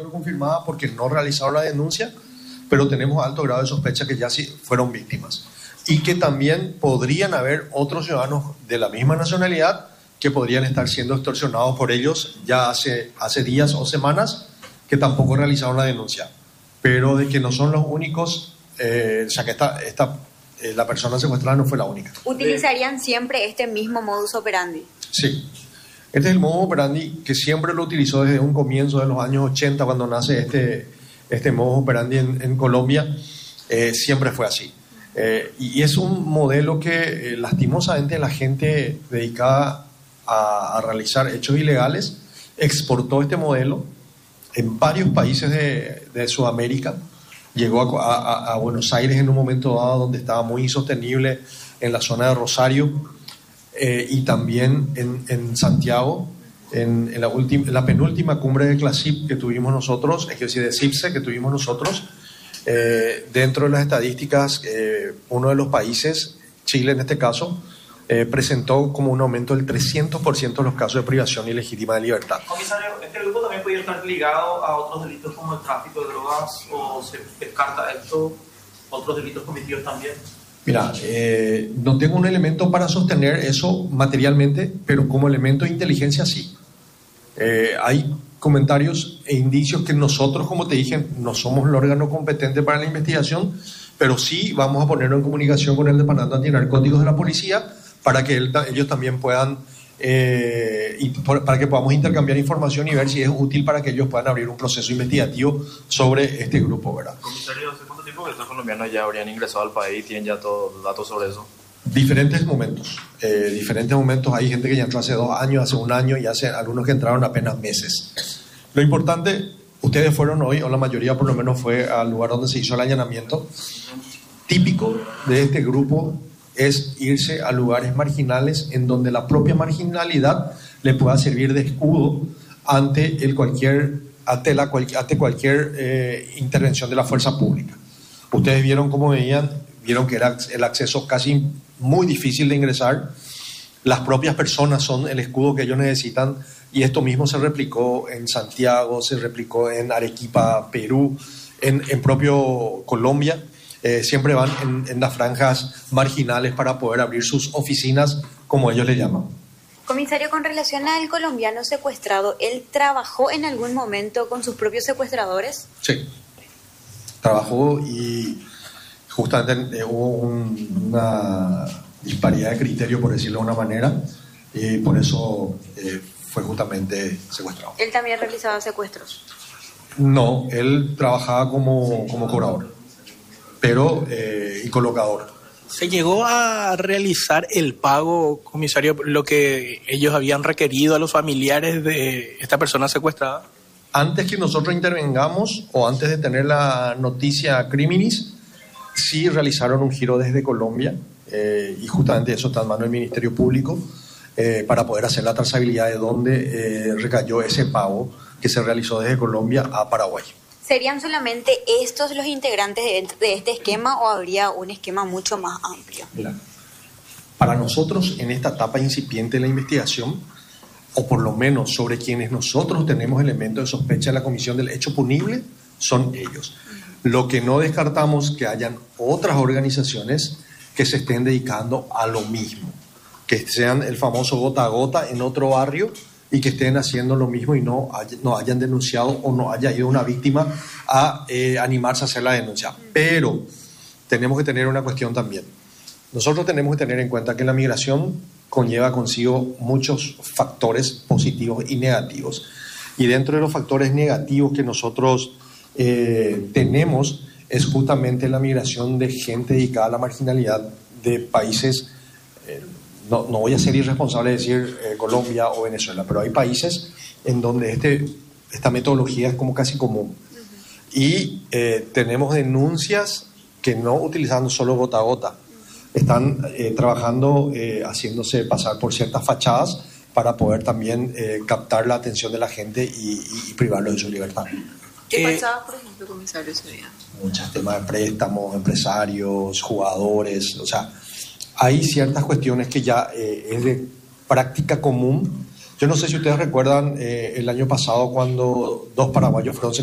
lo confirmaba porque no realizaron la denuncia, pero tenemos alto grado de sospecha que ya sí fueron víctimas. Y que también podrían haber otros ciudadanos de la misma nacionalidad que podrían estar siendo extorsionados por ellos ya hace días o semanas, que tampoco realizaron la denuncia. Pero de que no son los únicos, o sea que la persona secuestrada no fue la única. ¿Utilizarían siempre este mismo modus operandi? Sí. Este es el modus operandi que siempre lo utilizó desde un comienzo de los años 80, cuando nace este modus operandi en Colombia. Siempre fue así. Y es un modelo que lastimosamente la gente dedicada a realizar hechos ilegales exportó este modelo en varios países de Sudamérica. Llegó a Buenos Aires en un momento dado donde estaba muy insostenible en la zona de Rosario, y también en Santiago, en la penúltima cumbre de CLASIP que tuvimos nosotros, es decir, de CIPSE que tuvimos nosotros. Dentro de las estadísticas, uno de los países, Chile en este caso, presentó como un aumento del 300% de los casos de privación ilegítima de libertad. Comisario, ¿este grupo también podría estar ligado a otros delitos como el tráfico de drogas, o se descarta esto, otros delitos cometidos también? Mira, no tengo un elemento para sostener eso materialmente, pero como elemento de inteligencia sí. Hay comentarios e indicios que nosotros, como te dije, no somos el órgano competente para la investigación, pero sí vamos a ponerlo en comunicación con el Departamento Antinarcóticos de la Policía para que ellos también puedan, para que podamos intercambiar información y ver si es útil para que ellos puedan abrir un proceso investigativo sobre este grupo, ¿verdad? Comisario, ¿hace cuánto tiempo que estos colombianos ya habrían ingresado al país? ¿Tienen ya todos los datos sobre eso? Diferentes momentos. Hay gente que ya entró hace 2 años, hace 1 año, y hace algunos que entraron apenas meses. Lo importante, ustedes fueron hoy, o la mayoría por lo menos fue al lugar donde se hizo el allanamiento. Típico de este grupo es irse a lugares marginales en donde la propia marginalidad le pueda servir de escudo ante cualquier intervención de la fuerza pública. Ustedes vieron cómo vieron que era el acceso casi muy difícil de ingresar. Las propias personas son el escudo que ellos necesitan, y esto mismo se replicó en Santiago, se replicó en Arequipa, Perú, en propio Colombia. Siempre van en las franjas marginales para poder abrir sus oficinas, como ellos le llaman. Comisario, con relación al colombiano secuestrado, ¿él trabajó en algún momento con sus propios secuestradores? Sí, trabajó, y justamente hubo una disparidad de criterio, por decirlo de una manera, y por eso fue justamente secuestrado. ¿Él también realizaba secuestros? No, él trabajaba como cobrador, pero y colocador. ¿Se llegó a realizar el pago, comisario, lo que ellos habían requerido a los familiares de esta persona secuestrada? Antes que nosotros intervengamos, o antes de tener la noticia criminis, sí realizaron un giro desde Colombia, y justamente eso está en manos del Ministerio Público, para poder hacer la trazabilidad de dónde recayó ese pago que se realizó desde Colombia a Paraguay. ¿Serían solamente estos los integrantes de este esquema, o habría un esquema mucho más amplio? Mira, para nosotros, en esta etapa incipiente de la investigación, o por lo menos sobre quienes nosotros tenemos elementos de sospecha de la comisión del hecho punible, son ellos. Lo que no descartamos que hayan otras organizaciones que se estén dedicando a lo mismo, que sean el famoso gota a gota en otro barrio, y que estén haciendo lo mismo y no hayan denunciado, o no haya ido una víctima a animarse a hacer la denuncia. Pero tenemos que tener una cuestión también. Nosotros tenemos que tener en cuenta que la migración conlleva consigo muchos factores positivos y negativos. Y dentro de los factores negativos que nosotros tenemos es justamente la migración de gente dedicada a la marginalidad de países. No voy a ser irresponsable de decir Colombia o Venezuela, pero hay países en donde esta metodología es como casi común. Y tenemos denuncias que no utilizando solo gota a gota, están trabajando, haciéndose pasar por ciertas fachadas para poder también captar la atención de la gente y privarlo de su libertad. ¿Qué fachadas, por ejemplo, comisario, sería? Muchos temas de préstamos, empresarios, jugadores, o sea, hay ciertas cuestiones que ya es de práctica común. Yo no sé si ustedes recuerdan el año pasado cuando 2 paraguayos fueron